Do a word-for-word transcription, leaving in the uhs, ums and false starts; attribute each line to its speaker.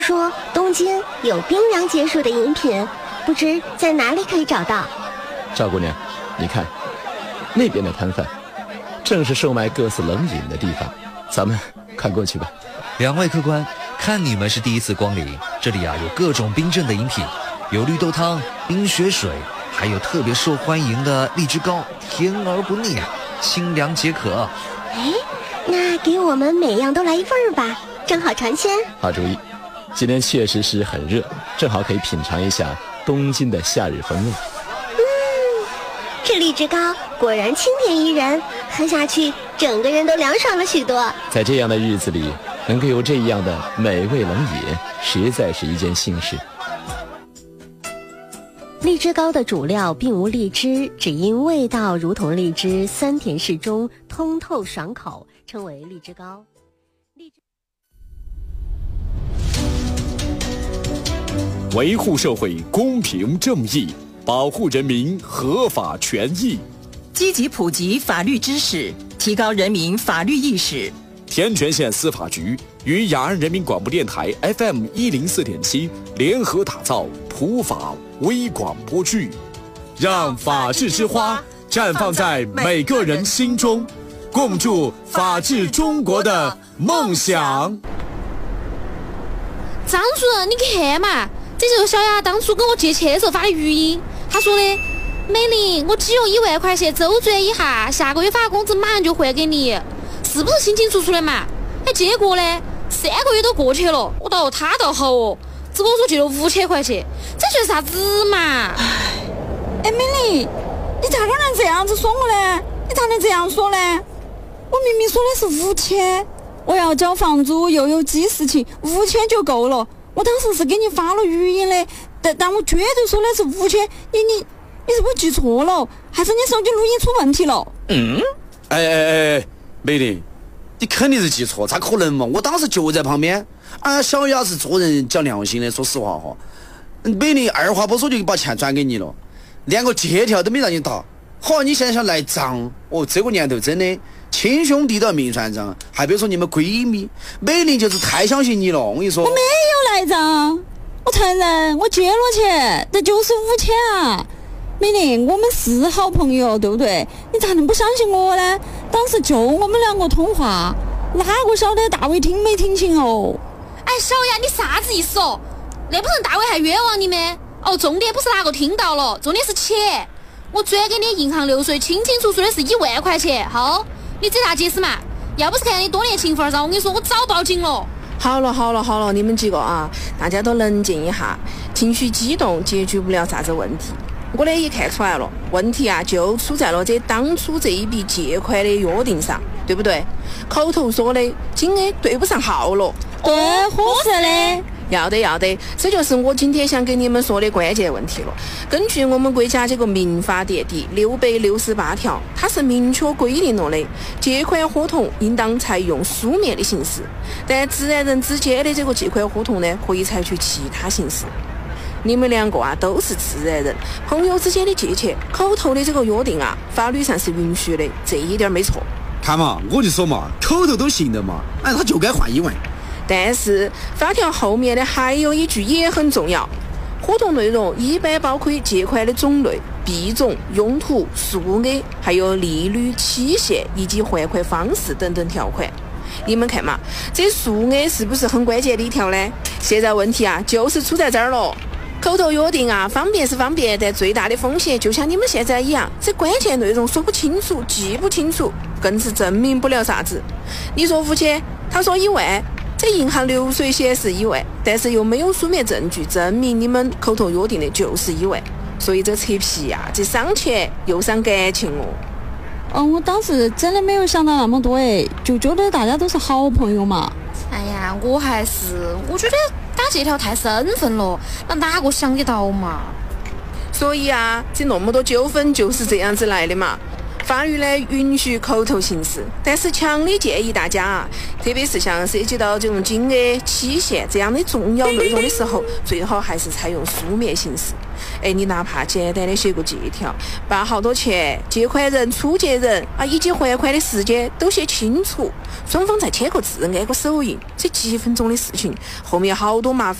Speaker 1: 说东京有冰凉解暑的饮品，不知在哪里可以找到。
Speaker 2: 赵姑娘，你看那边的摊贩正是售卖各式冷饮的地方，咱们看过去吧。
Speaker 3: 两位客官，看你们是第一次光临，这里啊有各种冰镇的饮品，有绿豆汤、冰雪水，还有特别受欢迎的荔枝糕，甜而不腻，清凉解渴。
Speaker 1: 哎，那给我们每样都来一份吧，正好尝鲜。
Speaker 2: 好主意，今天确实是很热，正好可以品尝一下东京的夏日风味。
Speaker 1: 嗯，这荔枝糕果然清甜宜人，喝下去整个人都凉爽了许多。
Speaker 2: 在这样的日子里，能够有这样的美味冷饮，实在是一件幸事。
Speaker 4: 荔枝糕的主料并无荔枝，只因味道如同荔枝，酸甜适中，通透爽口，称为荔枝糕。
Speaker 5: 维护社会公平正义，保护人民合法权益，
Speaker 6: 积极普及法律知识，提高人民法律意识。
Speaker 5: 天全县司法局与雅安人民广播电台 F M 一零四点七联合打造普法微广播剧，让法治之花绽放在每个人心中，共筑法治中国的梦想。
Speaker 7: 张主任，你看嘛，这就是小雅当初跟我借钱的时候发的语音。他说的：“美玲，我只用一万块钱周转一下，下个月发工资马上就还给你。”是不是清清楚楚的嘛？哎，结果呢，三个月都过去了，我倒他倒好哦，只跟我说借了五千块钱，这就是啥子嘛？
Speaker 8: 哎，美丽，你咋个能这样子说我呢？你咋能这样说呢？我明明说的是五千，我要交房租又有记事情，五千就够了。我当时是给你发了语音的，但但我绝对说的是五千，你你你是不是记错了？还是你手机录音出问题了？
Speaker 9: 嗯，哎哎哎。美玲，你肯定是记错，咋可能嘛？我当时就在旁边。啊，小雅是做人讲良心的，说实话哈。美玲二话不说就把钱转给你了，连个借条都没让你打。好，你现在想赖账？哦，这个年头真的亲兄弟都要明算账，还别说你们闺蜜。美玲就是太相信你了，我跟你说。
Speaker 8: 我没有赖账，我承认我借了钱，但就是五千啊。美玲，我们是好朋友，对不对？你咋能不相信我呢？当时就我们两个通话，哪个晓得大伟听没听清哦？
Speaker 7: 哎，小雅，你啥子意思哦？那不成大伟还冤枉你们？哦，重点不是哪个听到了，重点是钱。我转给你银行流水，清清楚楚的是一万块钱。好，你这咋解释嘛？要不是看你多年情分上，我跟你说，我早报警了。
Speaker 10: 好了好了好了，你们几个啊，大家都冷静一下，情绪激动解决不了啥子问题。我呢也看出来了，问题啊就出在了这当初这一笔借款的约定上，对不对？口头说的金额对不上号了。
Speaker 8: 对，合适的。
Speaker 10: 要得要得，这就是我今天想跟你们说的关键问题了。根据我们国家这个民法典第六百六十八条，它是明确规定了的，借款合同应当采用书面的形式，但自然人之间的这个借款合同呢，可以采取其他形式。你们两个啊都是自然人，朋友之间的借钱，口头的这个约定啊，法律上是允许的，这一点没错。
Speaker 9: 看嘛，我就说嘛，口头都行的嘛，哎，他就该换一万。
Speaker 10: 但是法条后面的还有一句也很重要，合同内容一般包括借款的种类、币种、用途、数额，还有利率、期限以及还款方式等等条款。你们看嘛，这数额是不是很关键的一条呢？现在问题啊就是出在这儿了。口头约定啊，方便是方便，但最大的风险就像你们现在一样，这关键内容说不清楚、记不清楚，更是证明不了啥子。你说五千，他说一万，这银行流水显示一万，但是又没有书面证据证明你们口头约定的就是一万，所以这扯皮呀、啊，这伤钱又伤感情哦。
Speaker 8: 哦，我当时真的没有想到那么多哎，就觉得大家都是好朋友嘛。
Speaker 7: 哎呀，我还是我觉得打借条太生分了，那哪个想得到嘛？
Speaker 10: 所以啊，这那么多纠纷就是这样子来的嘛。 法律呢允许口头行事，但是强烈建议大家啊，特别是像涉及到这种金额、期限这样的重要内容的时候，最好还是采用书面形式。哎，你哪怕简单的写个借条，把好多钱、借款人、出借人啊以及还款的时间都写清楚，双方再签个字、按个手印，这几分钟的事情，后面好多麻烦